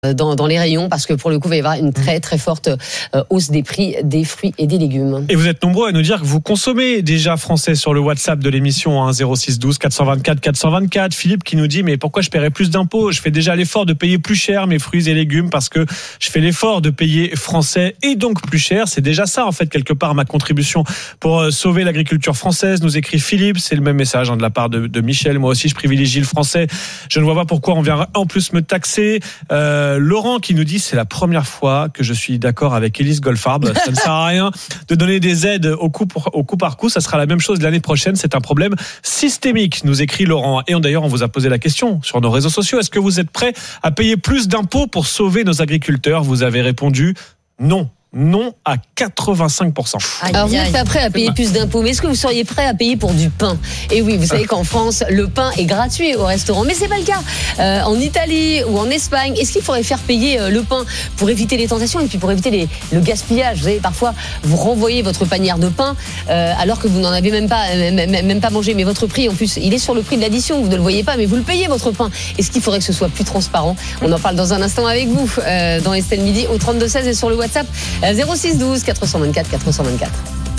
dans les rayons, parce que pour le coup, il va y avoir une très très forte hausse des prix des fruits et des légumes. Et vous êtes nombreux à nous dire que vous consommez déjà français sur le WhatsApp de l'émission 06 12 424 424. Philippe qui nous dit mais pourquoi je paierais plus d'impôts ? Je fais déjà l'effort de payer plus cher mes fruits et légumes parce que je fais l'effort de payer français et donc plus cher. C'est déjà ça en fait quelque part ma contribution pour sauver l'agriculture française, nous écrit Philippe. C'est le même message de la part de Michel. Moi aussi je privilégie le français. Je ne vois pas pourquoi on vient en plus me taxer. Laurent qui nous dit c'est la première fois que je suis d'accord avec Élise Goldfarb. Ça ne sert à rien de donner des aides au coup par coup. Ça sera la même chose l'année prochaine. C'est un problème systémique, nous écrit Laurent. Et d'ailleurs, on vous a posé la question sur nos réseaux sociaux. Est-ce que vous êtes prêts à payer plus d'impôts pour sauver nos agriculteurs ? Vous avez répondu non. Non à 85%. Alors vous n'êtes pas prêt à payer plus d'impôts, mais est-ce que vous seriez prêt à payer pour du pain ? Et oui, vous savez qu'en France, le pain est gratuit au restaurant, mais c'est pas le cas. En Italie ou en Espagne, est-ce qu'il faudrait faire payer le pain pour éviter les tentations et puis pour éviter le gaspillage ? Vous savez, parfois, vous renvoyez votre panière de pain alors que vous n'en avez même pas mangé. Mais votre prix, en plus, il est sur le prix de l'addition. Vous ne le voyez pas, mais vous le payez, votre pain. Est-ce qu'il faudrait que ce soit plus transparent ? On en parle dans un instant avec vous, dans Estelle Midi, au 32-16 et sur le WhatsApp 06 12 424 424.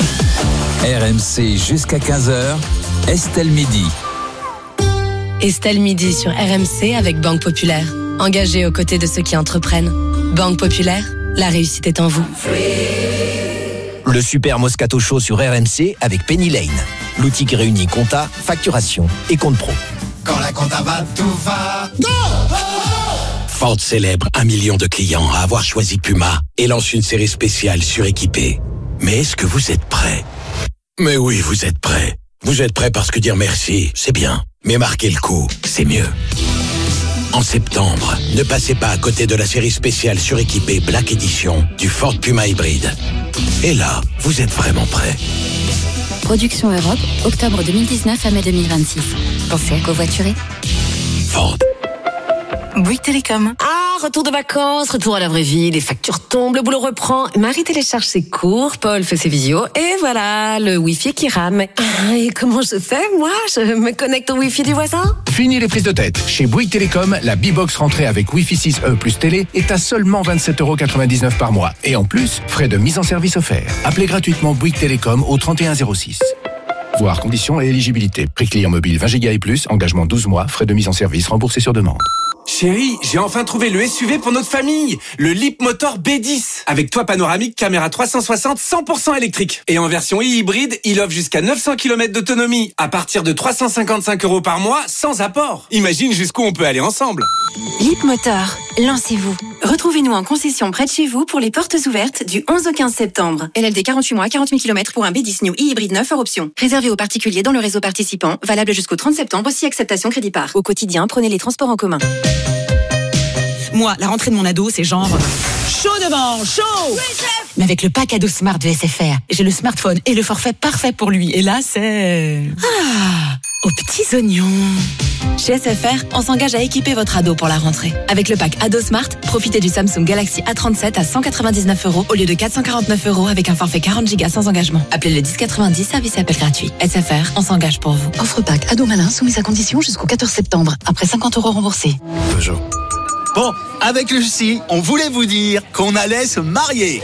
RMC jusqu'à 15h, Estelle Midi. Estelle Midi sur RMC avec Banque Populaire. Engagée aux côtés de ceux qui entreprennent. Banque Populaire, la réussite est en vous. Le super Moscato Show sur RMC avec Penny Lane. L'outil qui réunit compta, facturation et compte pro. Quand la compta va, tout va. Go! Ford célèbre 1 million de clients à avoir choisi Puma et lance une série spéciale suréquipée. Mais est-ce que vous êtes prêts ? Mais oui, vous êtes prêts. Vous êtes prêts parce que dire merci, c'est bien. Mais marquer le coup, c'est mieux. En septembre, ne passez pas à côté de la série spéciale suréquipée Black Edition du Ford Puma hybride. Et là, vous êtes vraiment prêts. Production Europe, octobre 2019 à mai 2026. Pensez à covoiturer. Ford. Bouygues Télécom. Ah, retour de vacances, retour à la vraie vie, les factures tombent, le boulot reprend. Marie télécharge ses cours, Paul fait ses visios, et voilà, le Wi-Fi qui rame. Ah, et comment je fais, moi ? Je me connecte au Wi-Fi du voisin ? Fini les prises de tête. Chez Bouygues Télécom, la B-Box rentrée avec Wi-Fi 6E plus télé est à seulement 27,99€ par mois. Et en plus, frais de mise en service offerts. Appelez gratuitement Bouygues Télécom au 3106. Voir conditions et éligibilité. Prix client mobile 20 Go et plus, engagement 12 mois, frais de mise en service remboursés sur demande. Chérie, j'ai enfin trouvé le SUV pour notre famille, le Leapmotor B10. Avec toit panoramique, caméra 360, 100% électrique. Et en version hybride, il offre jusqu'à 900 km d'autonomie, à partir de 355€ par mois, sans apport. Imagine jusqu'où on peut aller ensemble. Leapmotor, lancez-vous. Retrouvez-nous en concession près de chez vous pour les portes ouvertes du 11 au 15 septembre. LLD 48 mois, 40 000 km pour un B10 New e-hybride 9 hors option. Réservé aux particuliers dans le réseau participant, valable jusqu'au 30 septembre, si acceptation crédit par. Au quotidien, prenez les transports en commun. Moi, la rentrée de mon ado, c'est genre chaud devant, chaud. Mais avec le pack ado Smart de SFR, j'ai le smartphone et le forfait parfait pour lui. Et là, c'est aux petits oignons. Chez SFR, on s'engage à équiper votre ado pour la rentrée. Avec le pack ado Smart, profitez du Samsung Galaxy A37 à 199€ au lieu de 449€ avec un forfait 40 Go sans engagement. Appelez le 1090, service et appel gratuit. SFR, on s'engage pour vous. Offre pack ado malin soumise à condition jusqu'au 14 septembre. Après 50€ remboursés. Peugeot. Bon, avec Lucie, on voulait vous dire qu'on allait se marier.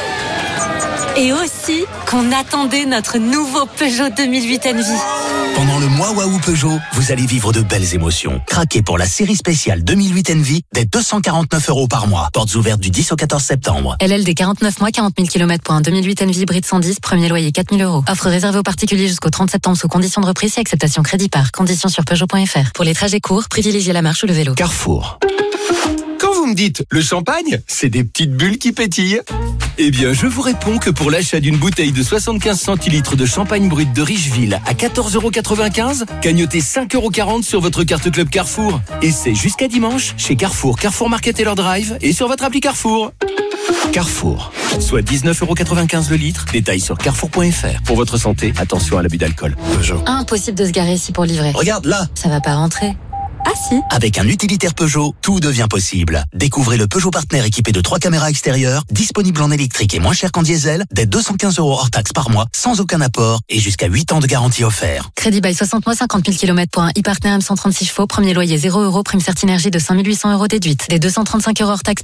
Et aussi qu'on attendait notre nouveau Peugeot 2008 Envy. Pendant le mois Waouh Peugeot, vous allez vivre de belles émotions. Craquez pour la série spéciale 2008 Envy dès 249€ par mois. Portes ouvertes du 10 au 14 septembre. LLD 49 mois, 40 000 km pour un 2008 Envy hybride 110, premier loyer 4 000€. Offre réservée aux particuliers jusqu'au 30 septembre sous conditions de reprise et acceptation crédit par. Conditions sur Peugeot.fr. Pour les trajets courts, privilégiez la marche ou le vélo. Carrefour. Quand vous me dites le champagne, c'est des petites bulles qui pétillent. Eh bien, je vous réponds que pour l'achat d'une bouteille de 75 centilitres de champagne brut de Richeville à 14,95€, cagnotez 5,40€ sur votre carte Club Carrefour. Et c'est jusqu'à dimanche chez Carrefour, Carrefour Market et leur drive et sur votre appli Carrefour. Carrefour, soit 19,95€ le litre. Détails sur carrefour.fr. Pour votre santé, attention à l'abus d'alcool. Peugeot. Impossible de se garer ici pour livrer. Regarde là. Ça va pas rentrer. Ah si. Avec un utilitaire Peugeot, tout devient possible. Découvrez le Peugeot Partner équipé de 3 caméras extérieures, disponible en électrique et moins cher qu'en diesel, dès 215 € hors taxe par mois, sans aucun apport et jusqu'à 8 ans de garantie offert. Crédit by 60 mois, 50 000 km pour un e-Partner M136 chevaux, premier loyer 0 €, prime Certinergie de 5 800 € déduite. Des 235 € hors taxe